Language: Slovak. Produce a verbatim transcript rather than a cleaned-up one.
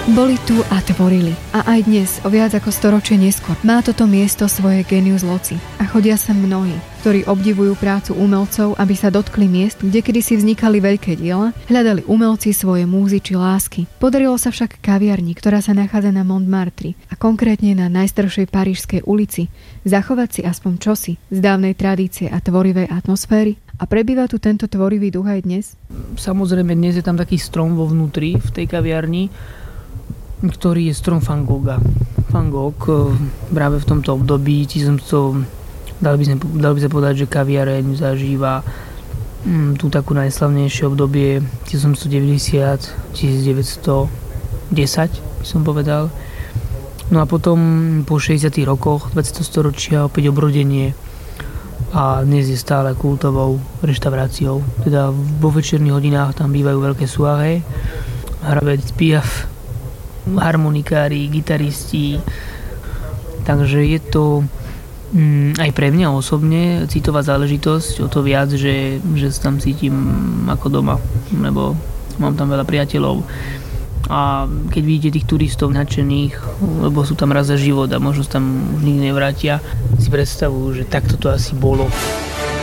Boli tu a tvorili. A aj dnes, o viac ako storočie neskôr, má toto miesto svoje genius loci. A chodia sem mnohí, ktorí obdivujú prácu umelcov, aby sa dotkli miest, kde kedysi vznikali veľké diela, hľadali umelci svoje múzy či lásky. Podarilo sa však kaviarni, ktorá sa nachádza na Montmartre a konkrétne na najstaršej parížskej ulici, zachovať si aspoň čosi z dávnej tradície a tvorivej atmosféry. A prebýva tu tento tvorivý duch aj dnes? Samozrejme, dnes je tam taký strom vo vnútri, v tej kaviarni, ktorý je strom Van Gogha. Van Gogh práve v tomto období, dal by, sme, dal by sa povedať, že kaviareň zažíva mm, tú takú najslavnejšie obdobie tisícosemstodeväťdesiat až deväťstodsdesať, by som povedal. No a potom po šesťdesiatych rokoch dvadsiateho storočia opäť obrodenie a dnes je stále kultovou reštauráciou. Teda vo večerných hodinách tam bývajú veľké soirée, hravec Piaf, harmonikári, gitaristi. Takže je to mm, aj pre mňa osobne citová záležitosť, o to viac, že, že sa tam cítim ako doma, lebo mám tam veľa priateľov. A keď vidíte tých turistov nadšených, lebo sú tam raz za život a možno sa tam už nikdy nevrátia, si predstavujú, že takto to asi bolo.